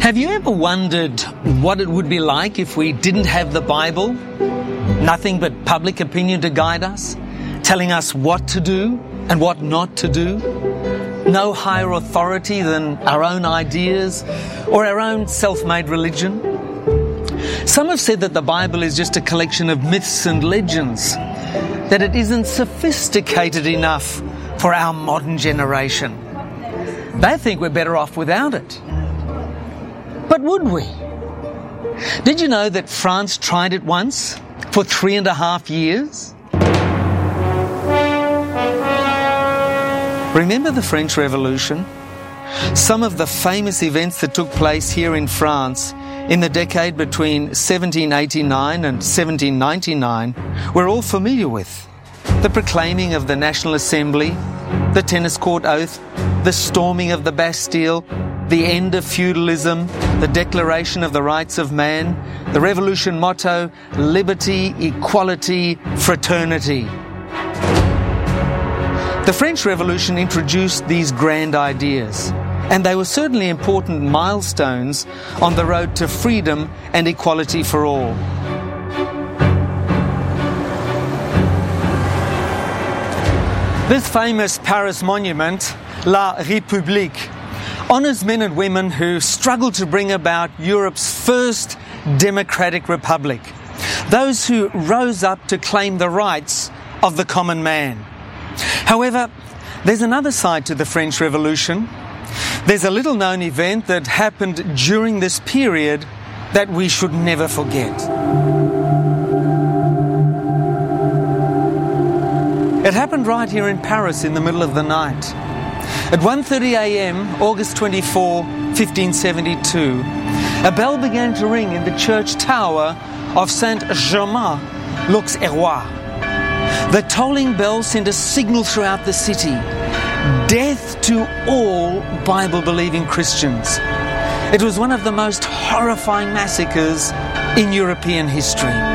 Have you ever wondered what it would be like if we didn't have the Bible? Nothing but public opinion to guide us, telling us what to do and what not to do. No higher authority than our own ideas or our own self-made religion. Some have said that the Bible is just a collection of myths and legends, that it isn't sophisticated enough for our modern generation. They think we're better off without it. But would we? Did you know that France tried it once for 3.5 years? Remember the French Revolution? Some of the famous events that took place here in France in the decade between 1789 and 1799 we're all familiar with. The proclaiming of the National Assembly, the tennis court oath, the storming of the Bastille, the end of feudalism, the Declaration of the Rights of Man, the revolution motto, liberty, equality, fraternity. The French Revolution introduced these grand ideas, and they were certainly important milestones on the road to freedom and equality for all. This famous Paris monument, La République, honours men and women who struggled to bring about Europe's first democratic republic, those who rose up to claim the rights of the common man. However, there's another side to the French Revolution. There's a little-known event that happened during this period that we should never forget. It happened right here in Paris in the middle of the night. At 1:30 a.m., August 24, 1572, a bell began to ring in the church tower of Saint-Germain-l'Auxerrois. The tolling bell sent a signal throughout the city: death to all Bible-believing Christians. It was one of the most horrifying massacres in European history.